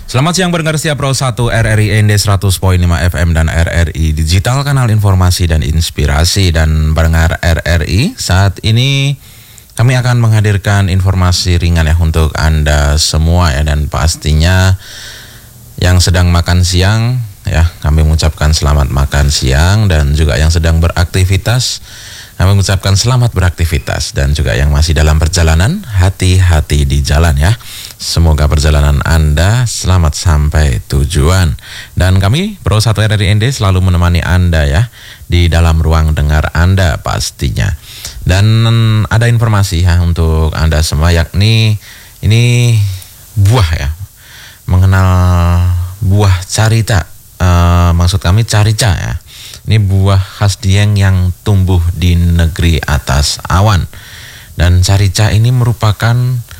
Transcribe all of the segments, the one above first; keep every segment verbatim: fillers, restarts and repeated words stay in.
Selamat siang pendengar setia Pro satu R R I N D seratus koma lima F M dan R R I Digital, kanal informasi dan inspirasi. Dan pendengar R R I, saat ini kami akan menghadirkan informasi ringan ya untuk Anda semua ya. Dan pastinya yang sedang makan siang ya, kami mengucapkan selamat makan siang. Dan juga yang sedang beraktivitas, kami mengucapkan selamat beraktivitas. Dan juga yang masih dalam perjalanan, hati-hati di jalan ya. Semoga perjalanan Anda selamat sampai tujuan. Dan kami Pro satu R R I N D selalu menemani Anda ya di dalam ruang dengar Anda pastinya. Dan ada informasi ya untuk Anda semua, yakni ini buah ya, mengenal buah carita, uh, maksud kami carica ya. Ini buah khas Dieng yang tumbuh di negeri atas awan. Dan carica ini merupakan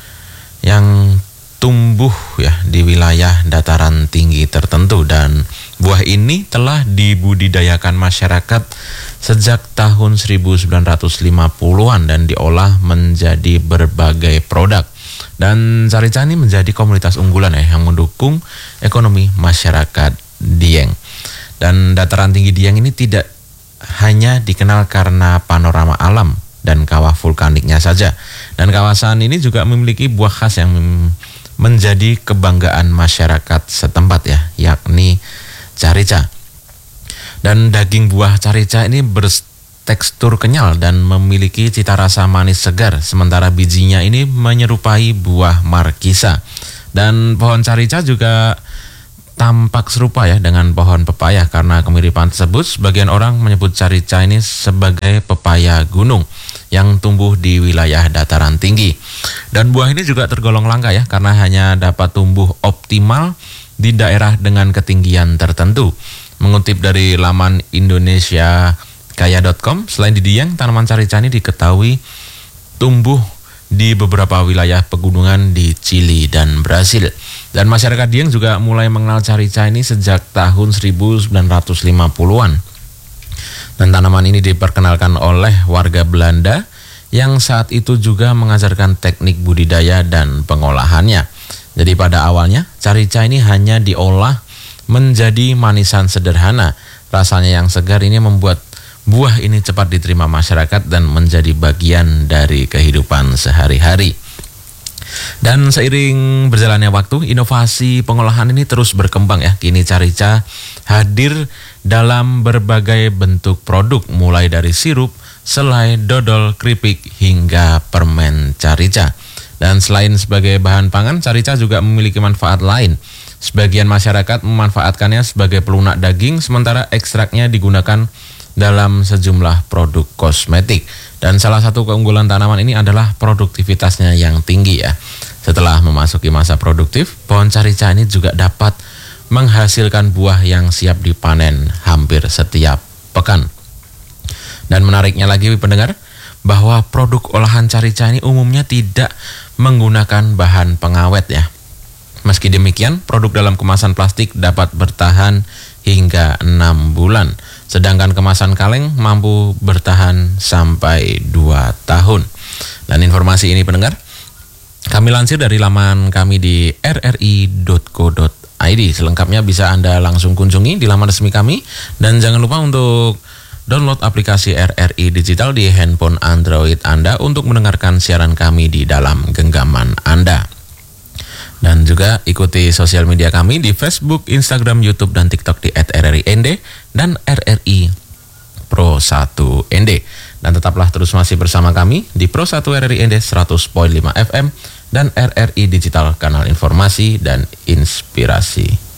yang tumbuh ya di wilayah dataran tinggi tertentu, dan buah ini telah dibudidayakan masyarakat sejak tahun seribu sembilan ratus lima puluhan dan diolah menjadi berbagai produk. Dan carica ini menjadi komunitas unggulan ya yang mendukung ekonomi masyarakat Dieng. Dan dataran tinggi Dieng ini tidak hanya dikenal karena panorama alam dan kawah vulkaniknya saja. Dan kawasan ini juga memiliki buah khas yang menjadi kebanggaan masyarakat setempat ya, yakni carica. Dan daging buah carica ini bertekstur kenyal dan memiliki cita rasa manis segar, sementara bijinya ini menyerupai buah markisa. Dan pohon carica juga tampak serupa ya dengan pohon pepaya. Karena kemiripan tersebut, sebagian orang menyebut carica ini sebagai pepaya gunung yang tumbuh di wilayah dataran tinggi. Dan buah ini juga tergolong langka ya, karena hanya dapat tumbuh optimal di daerah dengan ketinggian tertentu. Mengutip dari laman indonesia kaya dot com, selain di Dieng, tanaman carica ini diketahui tumbuh di beberapa wilayah pegunungan di Chili dan Brasil. Dan masyarakat Dieng juga mulai mengenal carica ini sejak tahun seribu sembilan ratus lima puluhan. Dan tanaman ini diperkenalkan oleh warga Belanda yang saat itu juga mengajarkan teknik budidaya dan pengolahannya. Jadi pada awalnya carica ini hanya diolah menjadi manisan sederhana. Rasanya yang segar ini membuat buah ini cepat diterima masyarakat dan menjadi bagian dari kehidupan sehari-hari. Dan seiring berjalannya waktu, inovasi pengolahan ini terus berkembang ya. Kini carica hadir dalam berbagai bentuk produk, mulai dari sirup, selai, dodol, keripik, hingga permen carica. Dan selain sebagai bahan pangan, carica juga memiliki manfaat lain. Sebagian masyarakat memanfaatkannya sebagai pelunak daging, sementara ekstraknya digunakan dalam sejumlah produk kosmetik. Dan salah satu keunggulan tanaman ini adalah produktivitasnya yang tinggi ya. Setelah memasuki masa produktif, pohon carica ini juga dapat menghasilkan buah yang siap dipanen hampir setiap pekan. Dan menariknya lagi pendengar, bahwa produk olahan carica ini umumnya tidak menggunakan bahan pengawet ya. Meski demikian, produk dalam kemasan plastik dapat bertahan hingga enam bulan. Sedangkan kemasan kaleng mampu bertahan sampai dua tahun. Dan informasi ini pendengar, kami lansir dari laman kami di r r i dot co dot i d. Selengkapnya bisa Anda langsung kunjungi di laman resmi kami. Dan jangan lupa untuk download aplikasi R R I Digital di handphone Android Anda untuk mendengarkan siaran kami di dalam genggaman Anda. Dan juga ikuti sosial media kami di Facebook, Instagram, YouTube, dan TikTok di et r r i n d dan R R I Pro satu N D. Dan tetaplah terus masih bersama kami di Pro satu R R I N D seratus koma lima F M dan R R I Digital, kanal informasi dan inspirasi.